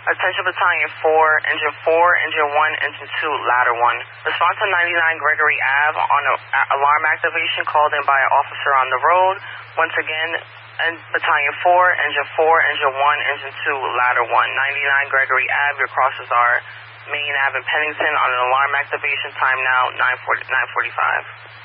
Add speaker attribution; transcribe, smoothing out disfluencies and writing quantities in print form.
Speaker 1: Attention Battalion 4, Engine 4, Engine 1, Engine 2, Ladder 1. Response to 99 Gregory Ave on alarm activation called in by an officer on the road. Once again, Battalion 4, Engine 4, Engine 1, Engine 2, Ladder 1. 99 Gregory Ave, your crosses are Main Ave and Pennington on an alarm activation. Time now 9:45.